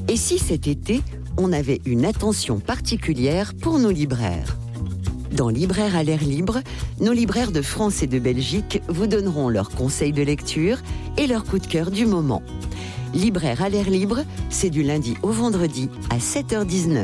Et si cet été, on avait une attention particulière pour nos libraires ? Dans Libraires à l'air libre, nos libraires de France et de Belgique vous donneront leurs conseils de lecture et leurs coups de cœur du moment. Libraires à l'air libre, c'est du lundi au vendredi à 7h19.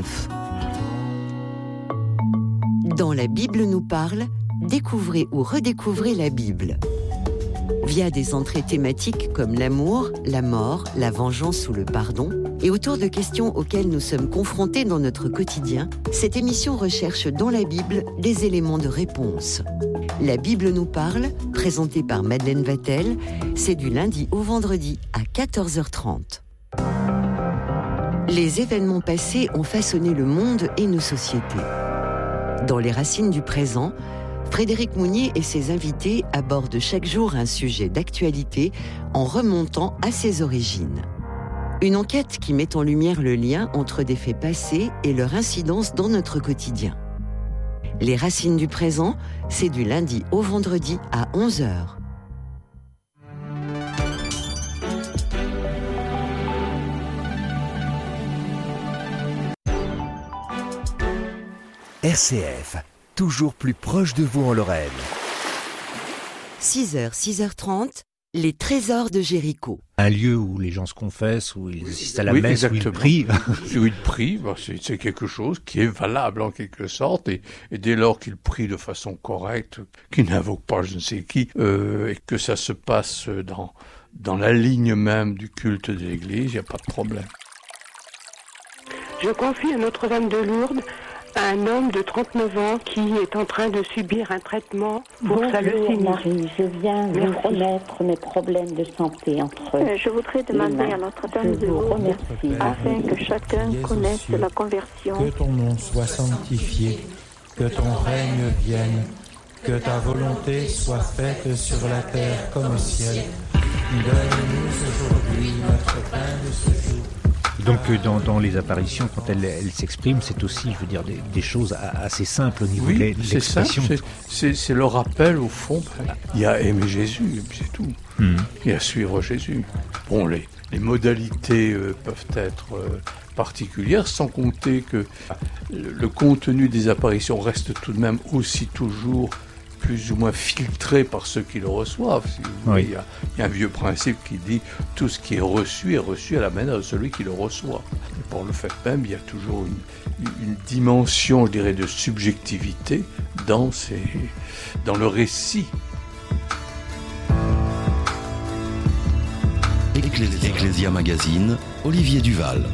Dans La Bible nous parle, découvrez ou redécouvrez la Bible. Via des entrées thématiques comme l'amour, la mort, la vengeance ou le pardon, et autour de questions auxquelles nous sommes confrontés dans notre quotidien, cette émission recherche dans la Bible des éléments de réponse. La Bible nous parle, présentée par Madeleine Vatel, c'est du lundi au vendredi à 14h30. Les événements passés ont façonné le monde et nos sociétés. Dans Les Racines du présent, Frédéric Mounier et ses invités abordent chaque jour un sujet d'actualité en remontant à ses origines. Une enquête qui met en lumière le lien entre des faits passés et leur incidence dans notre quotidien. Les Racines du présent, c'est du lundi au vendredi à 11h. RCF, toujours plus proche de vous en Lorraine. 6h, 6h30, les trésors de Jéricho. Un lieu où les gens se confessent, où ils assistent à la messe, exactement. où ils prient. Où ils prient, c'est quelque chose qui est valable en quelque sorte, et dès lors qu'ils prient de façon correcte, qu'ils n'invoquent pas je ne sais qui, et que ça se passe dans la ligne même du culte de l'Église, il n'y a pas de problème. Je confie à Notre-Dame de Lourdes un homme de 39 ans qui est en train de subir un traitement pour sa leucémie. Marie, je viens vous remettre mes problèmes de santé entre Je voudrais demander à Notre-Dame de Lourdes, afin que chacun connaisse la conversion. Que ton nom soit sanctifié, que ton règne vienne, que ta volonté soit faite sur la terre comme au ciel. Donne-nous aujourd'hui notre pain de ce jour. Donc dans les apparitions, quand elle s'exprime, c'est aussi, je veux dire, des choses assez simples au niveau de l'expression. C'est le rappel au fond. Il y a aimer Jésus, et puis c'est tout. Il y a suivre Jésus. Bon, les modalités peuvent être particulières, sans compter que le contenu des apparitions reste tout de même aussi toujours plus ou moins filtré par ceux qui le reçoivent. Si vous voulez, il y a un vieux principe qui dit tout ce qui est reçu à la manière de celui qui le reçoit. Et pour le fait même, il y a toujours une dimension, je dirais, de subjectivité dans le récit. Ecclesia Magazine, Olivier Duval.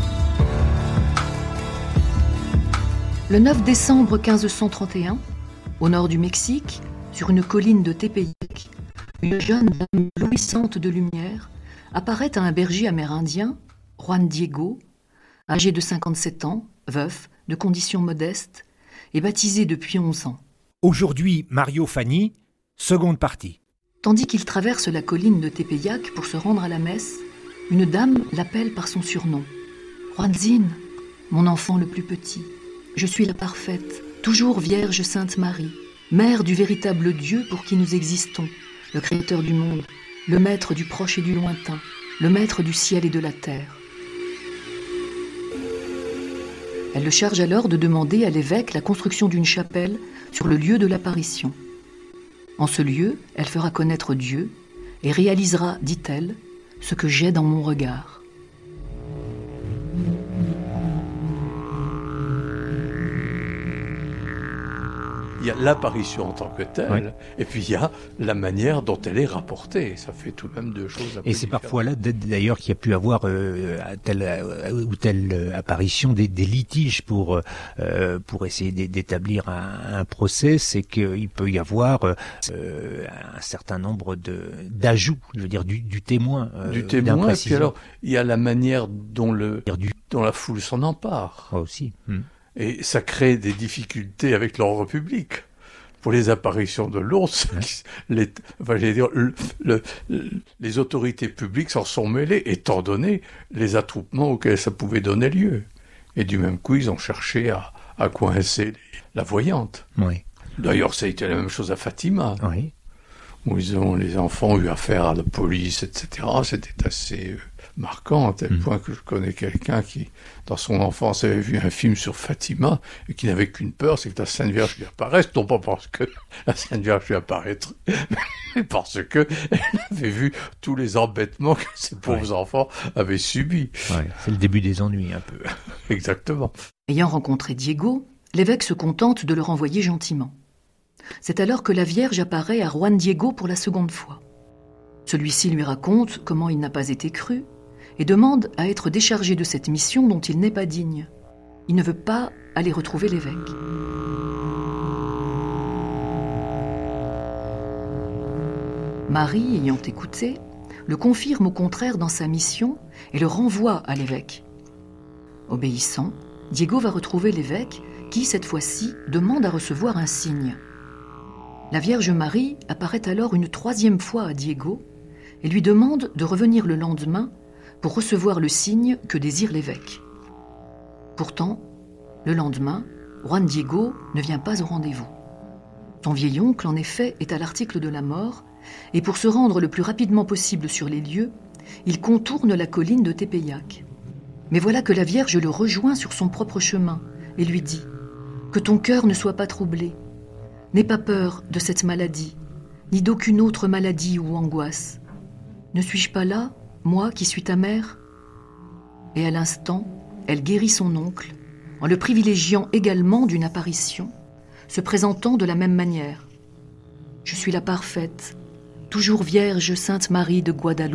Le 9 décembre 1531, au nord du Mexique, sur une colline de Tepeyac, une jeune dame éblouissante de lumière apparaît à un berger amérindien, Juan Diego, âgé de 57 ans, veuf, de conditions modestes, et baptisé depuis 11 ans. Aujourd'hui, Mario Fanny, seconde partie. Tandis qu'il traverse la colline de Tepeyac pour se rendre à la messe, une dame l'appelle par son surnom. « Juanzine, mon enfant le plus petit, je suis la parfaite, toujours Vierge Sainte Marie, Mère du véritable Dieu pour qui nous existons, le Créateur du monde, le Maître du proche et du lointain, le Maître du ciel et de la terre. » Elle le charge alors de demander à l'évêque la construction d'une chapelle sur le lieu de l'apparition. En ce lieu, elle fera connaître Dieu et réalisera, dit-elle, ce que j'ai dans mon regard. Il y a l'apparition en tant que telle, et puis il y a la manière dont elle est rapportée. Ça fait tout de même deux choses un peu Et c'est différentes. parfois là, d'ailleurs, qu'il y a pu avoir à telle ou telle apparition des litiges pour essayer d'établir un procès. C'est qu'il peut y avoir un certain nombre d'ajouts, je veux dire, du témoin. Du témoin, et puis alors, il y a la manière dont la foule s'en empare. Aussi. Et ça crée des difficultés avec l'ordre public. Pour les apparitions de Lourdes, les autorités publiques s'en sont mêlées, étant donné les attroupements auxquels ça pouvait donner lieu. Et du même coup, ils ont cherché à coincer la voyante. Oui. D'ailleurs, ça a été la même chose à Fatima, oui. Où les enfants ont eu affaire à la police, etc. C'était assez marquant, à tel point que je connais quelqu'un qui, dans son enfance, avait vu un film sur Fatima, et qui n'avait qu'une peur, c'est que la Sainte Vierge lui apparaisse, non pas parce que la Sainte Vierge lui apparaîtrait, mais parce que elle avait vu tous les embêtements que ces pauvres enfants avaient subis. Ouais, c'est le début des ennuis, un peu. Exactement. Ayant rencontré Diego, l'évêque se contente de le renvoyer gentiment. C'est alors que la Vierge apparaît à Juan Diego pour la seconde fois. Celui-ci lui raconte comment il n'a pas été cru et demande à être déchargé de cette mission dont il n'est pas digne. Il ne veut pas aller retrouver l'évêque. Marie, ayant écouté, le confirme au contraire dans sa mission et le renvoie à l'évêque. Obéissant, Diego va retrouver l'évêque qui, cette fois-ci, demande à recevoir un signe. La Vierge Marie apparaît alors une troisième fois à Diego et lui demande de revenir le lendemain pour recevoir le signe que désire l'évêque. Pourtant, le lendemain, Juan Diego ne vient pas au rendez-vous. Son vieil oncle, en effet, est à l'article de la mort et pour se rendre le plus rapidement possible sur les lieux, il contourne la colline de Tepeyac. Mais voilà que la Vierge le rejoint sur son propre chemin et lui dit « Que ton cœur ne soit pas troublé. N'aie pas peur de cette maladie, ni d'aucune autre maladie ou angoisse. Ne suis-je pas là, moi qui suis ta mère ?» Et à l'instant, elle guérit son oncle, en le privilégiant également d'une apparition, se présentant de la même manière. « Je suis la parfaite, toujours Vierge Sainte Marie de Guadalupe. »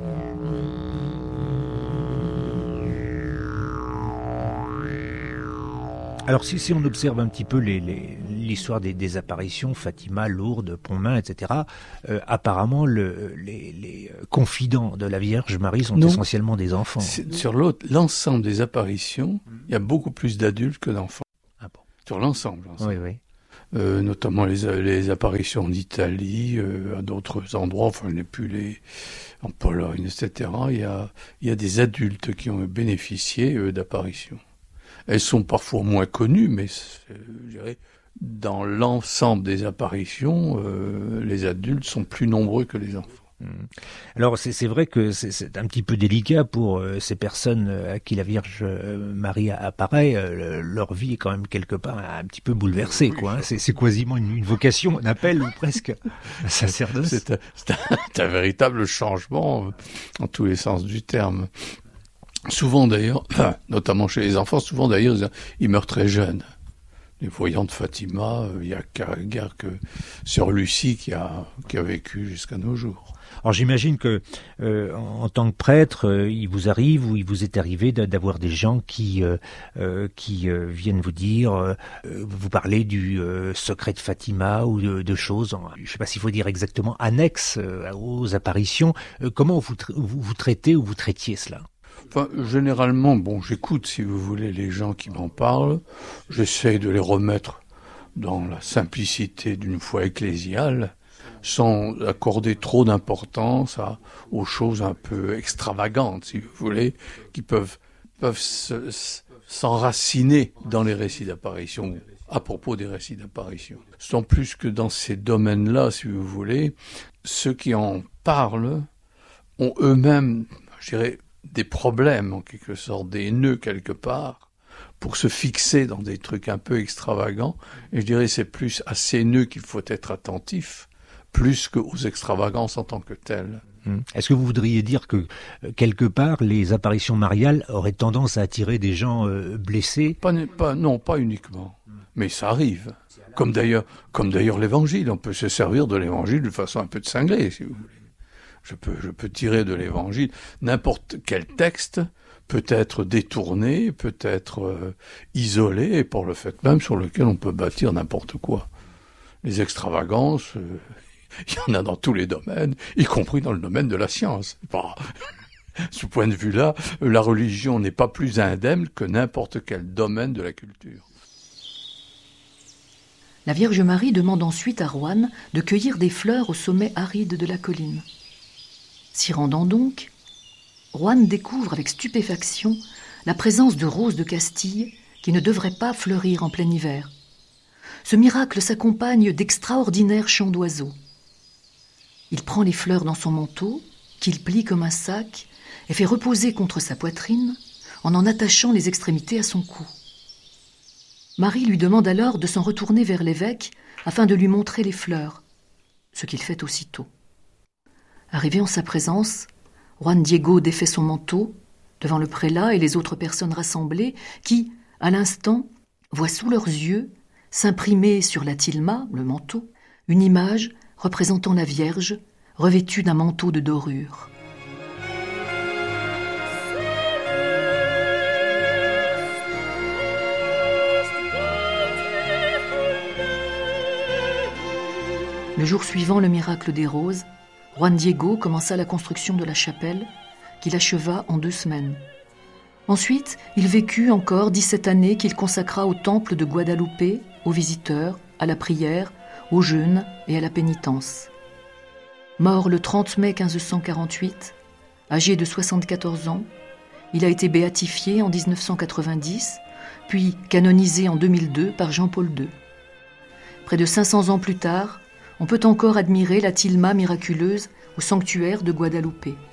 Alors si on observe un petit peu l'histoire des apparitions, Fatima, Lourdes, Pontmain, etc., apparemment les confidents de la Vierge Marie sont essentiellement des enfants. Sur l'ensemble des apparitions, il y a beaucoup plus d'adultes que d'enfants. Ah bon. Sur l'ensemble. Oui. Notamment les apparitions en Italie, à d'autres endroits, enfin en Pologne, etc. Il y a des adultes qui ont bénéficié d'apparitions. Elles sont parfois moins connues, mais je dirais, dans l'ensemble des apparitions, les adultes sont plus nombreux que les enfants. Alors c'est vrai que c'est un petit peu délicat pour ces personnes à qui la Vierge Marie apparaît. Leur vie est quand même quelque part un petit peu bouleversée, quoi. Hein. C'est quasiment une vocation, un appel ou presque un sacerdoce. C'est un véritable changement en tous les sens du terme. Souvent d'ailleurs, notamment chez les enfants, ils meurent très jeunes. Les voyants de Fatima, il y a guère que Sœur Lucie qui a vécu jusqu'à nos jours. Alors j'imagine que en tant que prêtre, il vous arrive ou il vous est arrivé d'avoir des gens qui viennent vous dire, vous parlez du secret de Fatima ou de choses, je ne sais pas s'il faut dire exactement annexes aux apparitions. Comment vous traitez ou vous traitiez cela ? Enfin, généralement, j'écoute, si vous voulez, les gens qui m'en parlent. J'essaye de les remettre dans la simplicité d'une foi ecclésiale, sans accorder trop d'importance aux choses un peu extravagantes, si vous voulez, qui peuvent s'enraciner dans les récits d'apparition, à propos des récits d'apparition. Sans plus que dans ces domaines-là, si vous voulez, ceux qui en parlent ont eux-mêmes, je dirais, des problèmes, en quelque sorte, des nœuds quelque part, pour se fixer dans des trucs un peu extravagants. Et je dirais c'est plus à ces nœuds qu'il faut être attentif, plus qu'aux extravagances en tant que telles. Est-ce que vous voudriez dire que, quelque part, les apparitions mariales auraient tendance à attirer des gens blessés ? Non, pas uniquement. Mais ça arrive. Comme d'ailleurs l'Évangile. On peut se servir de l'Évangile de façon un peu cinglée, si vous voulez. Je peux tirer de l'Évangile n'importe quel texte, peut être détourné, peut être isolé, et pour le fait même sur lequel on peut bâtir n'importe quoi. Les extravagances, il y en a dans tous les domaines, y compris dans le domaine de la science. Ce point de vue-là, la religion n'est pas plus indemne que n'importe quel domaine de la culture. La Vierge Marie demande ensuite à Juan de cueillir des fleurs au sommet aride de la colline. S'y rendant donc, Juan découvre avec stupéfaction la présence de roses de Castille qui ne devraient pas fleurir en plein hiver. Ce miracle s'accompagne d'extraordinaires chants d'oiseaux. Il prend les fleurs dans son manteau, qu'il plie comme un sac, et fait reposer contre sa poitrine en attachant les extrémités à son cou. Marie lui demande alors de s'en retourner vers l'évêque afin de lui montrer les fleurs, ce qu'il fait aussitôt. Arrivé en sa présence, Juan Diego défait son manteau devant le prélat et les autres personnes rassemblées qui, à l'instant, voient sous leurs yeux s'imprimer sur la tilma, le manteau, une image représentant la Vierge revêtue d'un manteau de dorure. Le jour suivant le miracle des roses, Juan Diego commença la construction de la chapelle, qu'il acheva en 2 semaines. Ensuite, il vécut encore 17 années qu'il consacra au temple de Guadalupe, aux visiteurs, à la prière, au jeûne et à la pénitence. Mort le 30 mai 1548, âgé de 74 ans, il a été béatifié en 1990, puis canonisé en 2002 par Jean-Paul II. Près de 500 ans plus tard, on peut encore admirer la tilma miraculeuse au sanctuaire de Guadalupe.